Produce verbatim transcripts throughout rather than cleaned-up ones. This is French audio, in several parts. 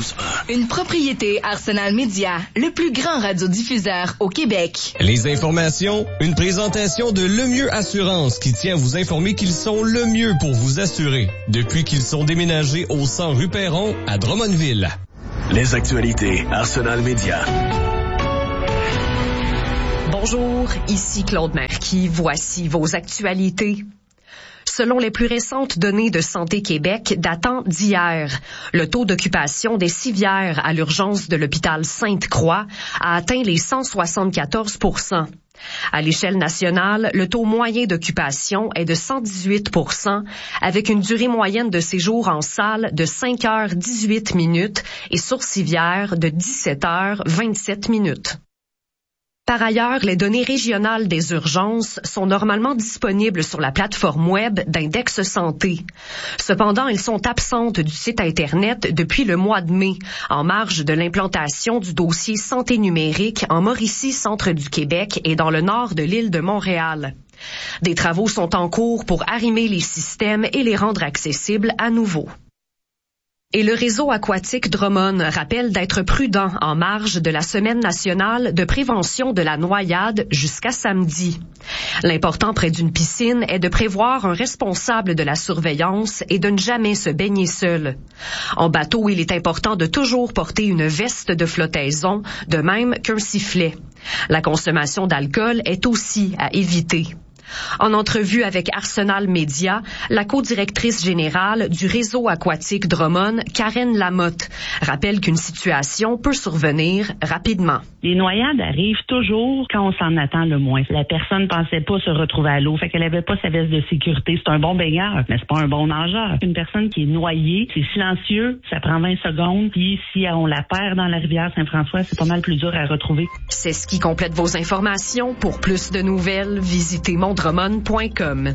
douze un. Une propriété Arsenal Média, le plus grand radiodiffuseur au Québec. Les informations, une présentation de Le Mieux Assurance qui tient à vous informer qu'ils sont le mieux pour vous assurer depuis qu'ils sont déménagés au cent rue Perron à Drummondville. Les actualités Arsenal Média. Bonjour, ici Claude Marquis. Voici vos actualités. Selon les plus récentes données de Santé Québec datant d'hier, le taux d'occupation des civières à l'urgence de l'hôpital Sainte-Croix a atteint les cent soixante-quatorze pour cent. À l'échelle nationale, le taux moyen d'occupation est de cent dix-huit pour cent, avec une durée moyenne de séjour en salle de cinq heures dix-huit minutes et sur civière de dix-sept heures vingt-sept minutes. Par ailleurs, les données régionales des urgences sont normalement disponibles sur la plateforme web d'Index Santé. Cependant, elles sont absentes du site Internet depuis le mois de mai, en marge de l'implantation du dossier santé numérique en Mauricie, centre du Québec et dans le nord de l'île de Montréal. Des travaux sont en cours pour arrimer les systèmes et les rendre accessibles à nouveau. Et le réseau aquatique Drummond rappelle d'être prudent en marge de la Semaine nationale de prévention de la noyade jusqu'à samedi. L'important près d'une piscine est de prévoir un responsable de la surveillance et de ne jamais se baigner seul. En bateau, il est important de toujours porter une veste de flottaison, de même qu'un sifflet. La consommation d'alcool est aussi à éviter. En entrevue avec Arsenal Média, la co-directrice générale du réseau aquatique Drummond, Karen Lamotte, rappelle qu'une situation peut survenir rapidement. Les noyades arrivent toujours quand on s'en attend le moins. La personne pensait pas se retrouver à l'eau, fait qu'elle avait pas sa veste de sécurité. C'est un bon baigneur, mais c'est pas un bon nageur. Une personne qui est noyée, c'est silencieux, ça prend vingt secondes, puis si on la perd dans la rivière Saint-François, c'est pas mal plus dur à retrouver. C'est ce qui complète vos informations. Pour plus de nouvelles, visitez mon drummond point com.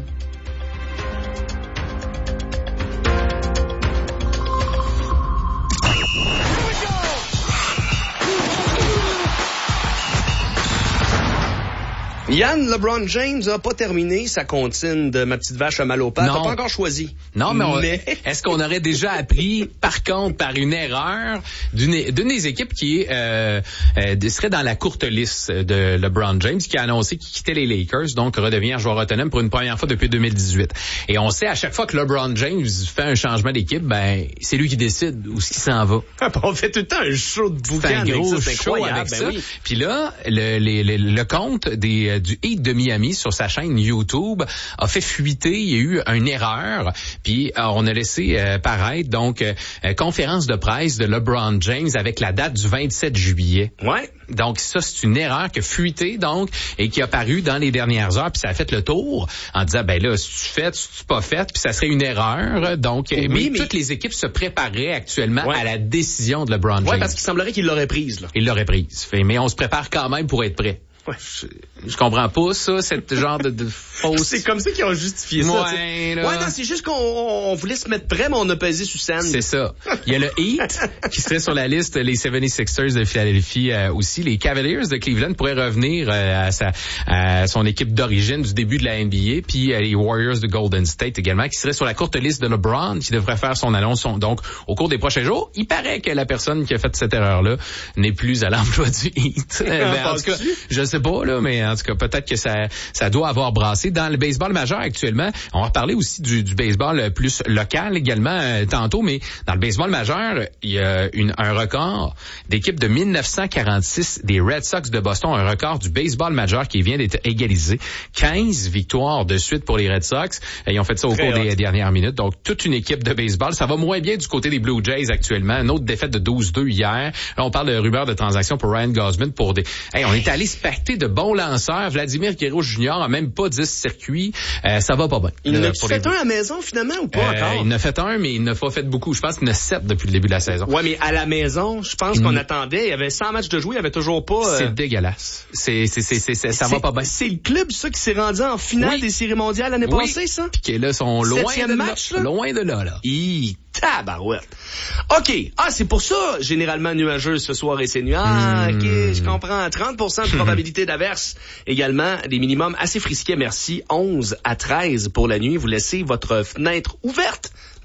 Yann, LeBron James a pas terminé sa comptine de ma petite vache à mal aux pattes. T'as pas encore choisi. Non, mais, on, mais... est-ce qu'on aurait déjà appris, par contre, par une erreur d'une, d'une des équipes qui euh, euh, serait dans la courte liste de LeBron James, qui a annoncé qu'il quittait les Lakers, donc redevient joueur autonome pour une première fois depuis deux mille dix-huit. Et on sait à chaque fois que LeBron James fait un changement d'équipe, ben c'est lui qui décide où ce qu'il s'en va. On fait tout le temps un show de boucan avec avec ça, c'est show incroyable. avec ben ça. Oui. Puis là, le, le, le, le compte des du Heat de Miami sur sa chaîne YouTube a fait fuiter, il y a eu une erreur, puis euh, on a laissé euh, paraître donc euh, conférence de presse de LeBron James avec la date du vingt-sept juillet. Ouais. Donc ça, c'est une erreur qui a fuité donc et qui a paru dans les dernières heures, puis ça a fait le tour en disant ben là, si tu fais, si tu pas fait, puis ça serait une erreur. Donc oui, mais, mais toutes les équipes se préparaient actuellement ouais. à la décision de LeBron James. Ouais, parce qu'il semblerait qu'il l'aurait prise là. Il l'aurait prise. Fait, mais on se prépare quand même pour être prêt. Ouais. Je, je comprends pas ça, cette genre de, de fausse... C'est comme ça qu'ils ont justifié ça. Ouais, là. Ouais, non, c'est juste qu'on on voulait se mettre prêt, mais on a pesé sur scène. C'est ça. Il y a le Heat qui serait sur la liste, les soixante-sixers de Philadelphie euh, aussi. Les Cavaliers de Cleveland pourraient revenir euh, à, sa, à son équipe d'origine du début de la N B A. Puis euh, les Warriors de Golden State également, qui seraient sur la courte liste de LeBron, qui devrait faire son annonce. Son, donc, au cours des prochains jours, il paraît que la personne qui a fait cette erreur-là n'est plus à l'emploi du Heat. ben, en tout cas, je sais pas, là, mais en tout cas, peut-être que ça, ça doit avoir brassé. Dans le baseball majeur actuellement, on va parler aussi du, du baseball plus local également euh, tantôt, mais dans le baseball majeur, il y a une, un record d'équipe de mille neuf cent quarante-six des Red Sox de Boston, un record du baseball majeur qui vient d'être égalisé. quinze victoires de suite pour les Red Sox. Ils ont fait ça au Très cours hot. des dernières minutes. Donc, toute une équipe de baseball. Ça va moins bien du côté des Blue Jays actuellement. Une autre défaite de douze deux hier. Là, on parle de rumeurs de transactions pour Ryan Gosman pour des... Hey, on est allé se pacter de bons lanceurs. Vladimir Guerrero Junior a même pas dix circuits. Euh, ça va pas bien. Il n'a fait les... un à la maison finalement ou pas euh, encore? Il en a fait un, mais il n'a pas fait beaucoup. Je pense qu'il en a sept depuis le début de la saison. Ouais, mais à la maison, je pense mmh. qu'on attendait. Il y avait cent matchs de jouer, il y avait toujours pas... Euh... C'est dégueulasse. C'est, c'est, c'est, c'est, c'est, ça va pas bien. C'est le club, ça, qui s'est rendu en finale oui. des séries mondiales l'année oui. passée, ça? Puis qui là, sont loin de match, là. là. Loin de là, là. Hi, tabarouette. OK. Ah, c'est pour ça, généralement nuageux ce soir et c'est nuit. Ah, mmh. OK, je comprends. trente pour cent de probabilité d'averse. Également, des minimums assez frisqués, merci. onze à treize pour la nuit. Vous laissez votre fenêtre ouverte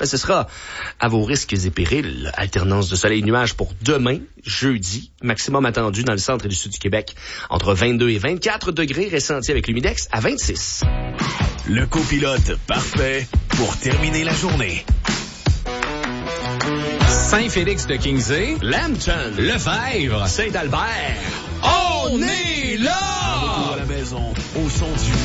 Ben, ce sera à vos risques et périls. Alternance de soleil et nuages pour demain, jeudi. Maximum attendu dans le centre et le sud du Québec. Entre vingt-deux et vingt-quatre degrés, ressenti avec l'humidex à vingt-six. Le copilote parfait pour terminer la journée. Saint-Félix de Kingsey, Lambton, Lefebvre, Saint-Albert. on est là! Retour à la maison au son du